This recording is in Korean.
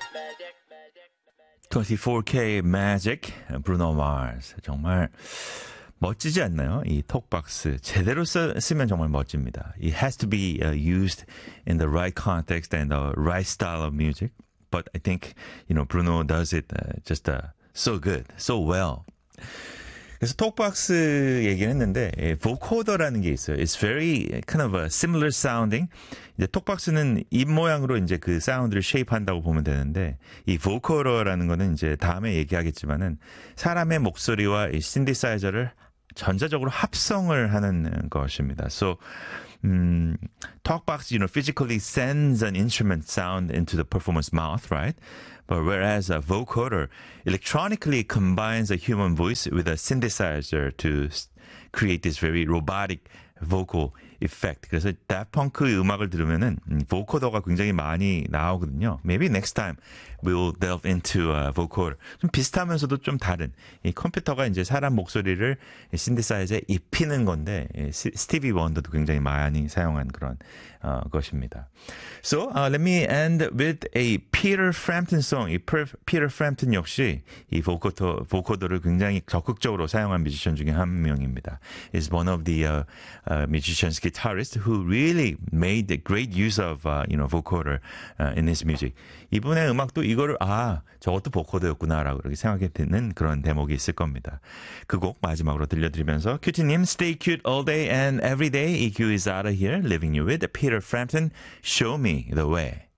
24K Magic, 브루노 마스. 정말 멋지지 않나요? 이 톡박스 제대로 쓰면 정말 멋집니다. It has to be used in the right context and the right style of music. But I think, Bruno does it just so good, so well. 그래서 톡박스 얘기를 했는데 보코더라는 게 있어요. It's very kind of a similar sounding. 이제 톡박스는 입 모양으로 이제 그 사운드를 쉐입한다고 보면 되는데 이 보코더라는 거는 이제 다음에 얘기하겠지만은 사람의 목소리와 이 신디사이저를 전자적으로 합성을 하는 것입니다. So talkbox, physically sends an instrument sound into the performer's mouth, right? But whereas a vocoder electronically combines a human voice with a synthesizer to create this very robotic vocal effect. 그래서 Daft Punk의 음악을 들으면은 vocoder가 굉장히 많이 나오거든요. Maybe next time we'll delve into vocoder. 좀 비슷하면서도 좀 다른. 이 컴퓨터가 이제 사람 목소리를 신디사이저에 입히는 건데 스티비 원더도 굉장히 많이 사용한 그런 것입니다. So let me end with a Peter Frampton song. 이 Peter Frampton 역시 이 vocoder를 굉장히 적극적으로 사용한 뮤지션 중에 한 명입니다. Is one of the musicians, guitarists who really made great use of vocoder in his music. 이분의 음악도 이거를 저것도 보코더였구나라고 이렇게 생각이 드는 그런 대목이 있을 겁니다. 그 곡 마지막으로 들려드리면서 큐티님 stay cute all day and every day. EQ is out of here, leaving you with Peter Frampton. Show me the way.